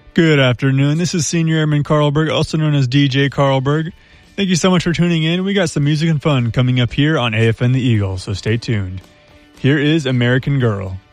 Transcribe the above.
Good afternoon. This is Senior Airman Carlberg, also known as DJ Carlberg. Thank you so much for tuning in. We got some music and fun coming up here on AFN The Eagle, so stay tuned. Here is American Girl.